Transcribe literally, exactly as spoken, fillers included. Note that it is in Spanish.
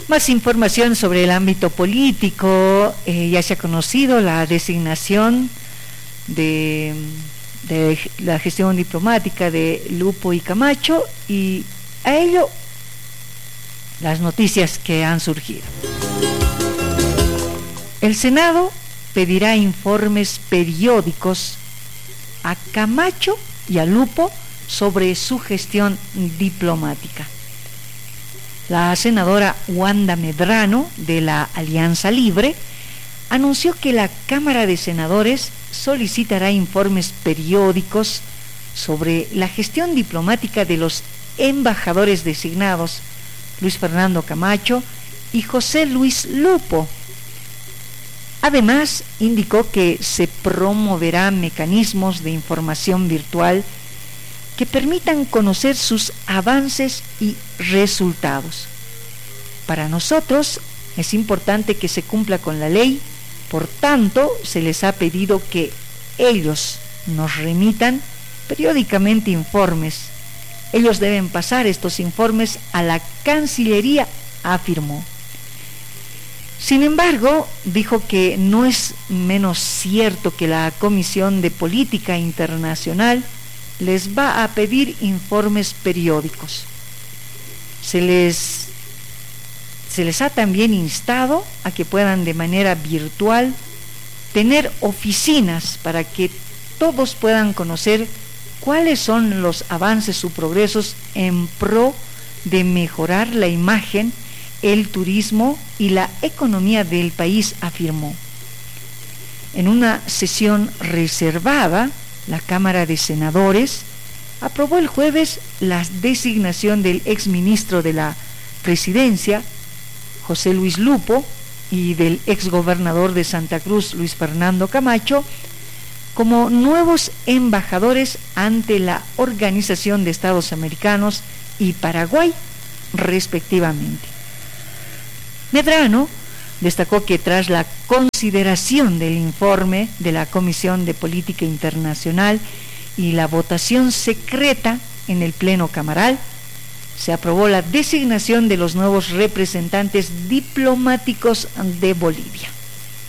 Más información sobre el ámbito político. Eh, ya se ha conocido la designación de, de la gestión diplomática de Lupo y Camacho, y a ello las noticias que han surgido. El Senado pedirá informes periódicos a Camacho y a Lupo sobre su gestión diplomática. La senadora Wanda Medrano, de la Alianza Libre, anunció que la Cámara de Senadores solicitará informes periódicos sobre la gestión diplomática de los embajadores designados Luis Fernando Camacho y José Luis Lupo. Además, indicó que se promoverán mecanismos de información virtual que permitan conocer sus avances y resultados. Para nosotros es importante que se cumpla con la ley, por tanto, se les ha pedido que ellos nos remitan periódicamente informes. Ellos deben pasar estos informes a la Cancillería, afirmó. Sin embargo, dijo que no es menos cierto que la Comisión de Política Internacional les va a pedir informes periódicos. Se les, se les ha también instado a que puedan de manera virtual tener oficinas para que todos puedan conocer cuáles son los avances o progresos en pro de mejorar la imagen, el turismo y la economía del país, afirmó. En una sesión reservada, la Cámara de Senadores aprobó el jueves la designación del exministro de la Presidencia, José Luis Lupo, y del exgobernador de Santa Cruz, Luis Fernando Camacho, como nuevos embajadores ante la Organización de Estados Americanos y Paraguay, respectivamente. Medrano destacó que tras la consideración del informe de la Comisión de Política Internacional y la votación secreta en el Pleno Camaral, se aprobó la designación de los nuevos representantes diplomáticos de Bolivia.